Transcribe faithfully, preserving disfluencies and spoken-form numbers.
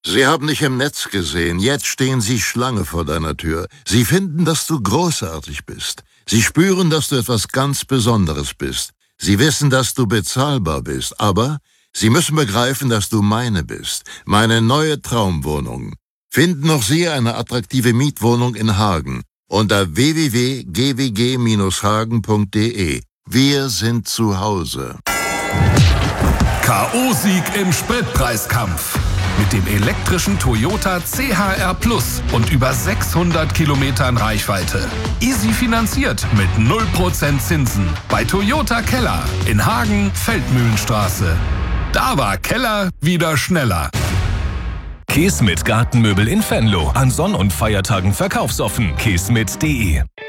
Sie haben dich im Netz gesehen. Jetzt stehen Sie Schlange vor deiner Tür. Sie finden, dass du großartig bist. Sie spüren, dass du etwas ganz Besonderes bist. Sie wissen, dass du bezahlbar bist. Aber Sie müssen begreifen, dass du meine bist. Meine neue Traumwohnung. Finden auch Sie eine attraktive Mietwohnung in Hagen unter w w w punkt g w g Bindestrich hagen punkt d e. Wir sind zu Hause. K O-Sieg im Spritpreiskampf. Mit dem elektrischen Toyota C H R Plus und über sechshundert Kilometern Reichweite. Easy finanziert mit null Prozent Zinsen. Bei Toyota Keller in Hagen, Feldmühlenstraße. Da war Keller wieder schneller. Kesmet Gartenmöbel in Venlo. An Sonn- und Feiertagen verkaufsoffen. kesmet punkt d e